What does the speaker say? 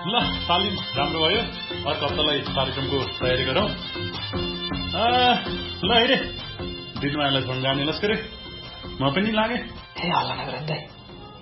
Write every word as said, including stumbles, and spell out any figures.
ल तालिम राम्रो भयो अर्को हप्तालाई कार्यक्रमको तयारी गरौँ ल हेरे दिनमायालाई फोन गर्ने लस्करे म पनि लागे ए हल्ला नगर दाइ